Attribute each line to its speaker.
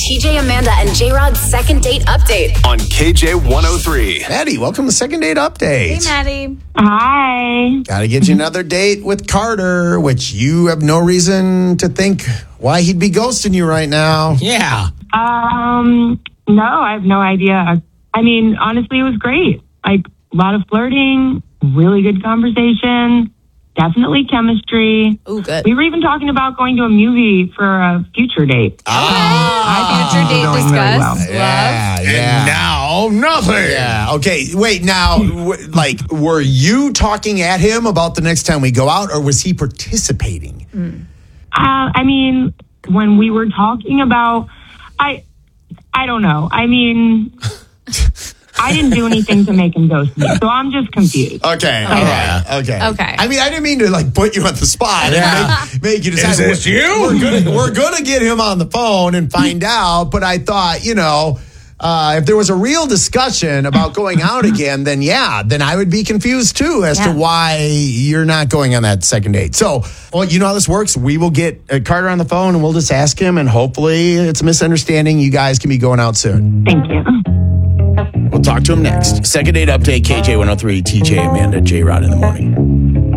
Speaker 1: TJ, Amanda, and J-Rod's second date update
Speaker 2: on KJ103.
Speaker 3: Maddie, welcome to Second Date Update.
Speaker 4: Hey, Maddie.
Speaker 5: Hi.
Speaker 3: Got to get you another date with Carter, which you have no reason to think why he'd be ghosting you right now.
Speaker 6: Yeah.
Speaker 5: No, I have no idea. I mean, honestly, it was great. Like, a lot of flirting, really good conversation, definitely chemistry.
Speaker 4: Ooh, good.
Speaker 5: We were even talking about going to a movie for a future date.
Speaker 4: Future date
Speaker 5: going very well.
Speaker 4: discussed.
Speaker 3: Yeah,
Speaker 6: And
Speaker 3: yeah.
Speaker 6: now, nothing.
Speaker 3: Yeah. Okay. Wait. Now, were you talking at him about the next time we go out, or was he participating?
Speaker 5: I mean, when we were talking about, I don't know. I mean, I didn't do anything to make him ghost me, so I'm just confused.
Speaker 3: Okay. All right. Okay.
Speaker 4: Okay.
Speaker 3: I mean, I didn't mean to put you on the spot and make you decide.
Speaker 6: Is this you?
Speaker 3: We're gonna get him on the phone and find out. But I thought, if there was a real discussion about going out again, then I would be confused too as to why you're not going on that second date. So, well, you know how this works. We will get Carter on the phone and we'll just ask him, and hopefully it's a misunderstanding. You guys can be going out soon.
Speaker 5: Thank you.
Speaker 3: We'll talk to him next. Second Date Update, KJ103, TJ, Amanda, J-Rod in the morning.